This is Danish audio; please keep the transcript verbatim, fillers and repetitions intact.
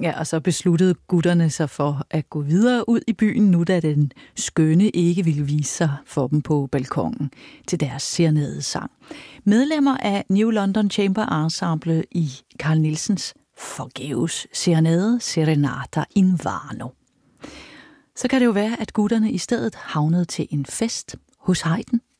Ja, og så besluttede gutterne sig for at gå videre ud i byen, nu da den skønne ikke ville vise sig for dem på balkongen til deres serenadesang. Medlemmer af New London Chamber Ensemble i Carl Nielsens forgæves serenade Serenata Invano. Så kan det jo være, at gutterne i stedet havnede til en fest hos Haydn.